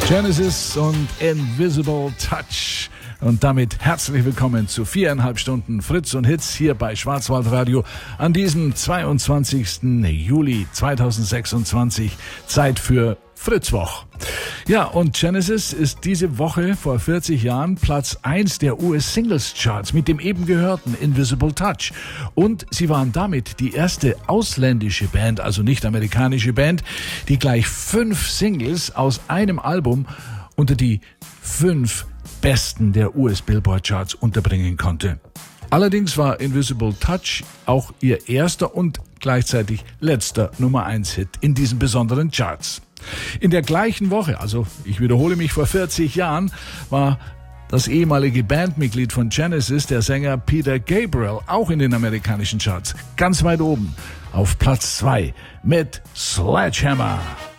Genesis und Invisible Touch. Und damit herzlich willkommen zu 4,5 Stunden Fritz und Hits hier bei Schwarzwaldradio an diesem 22. Juli 2026. Zeit für Fritzwoch. Ja, und Genesis ist diese Woche vor 40 Jahren Platz 1 der US-Singles-Charts mit dem eben gehörten Invisible Touch. Und sie waren damit die erste ausländische Band, also nicht amerikanische Band, die gleich 5 Singles aus einem Album unter die 5 besten der US-Billboard-Charts unterbringen konnte. Allerdings war Invisible Touch auch ihr erster und gleichzeitig letzter Nummer-1-Hit in diesen besonderen Charts. In der gleichen Woche, also ich wiederhole mich, vor 40 Jahren, war das ehemalige Bandmitglied von Genesis, der Sänger Peter Gabriel, auch in den amerikanischen Charts, ganz weit oben, auf Platz 2 mit Sledgehammer.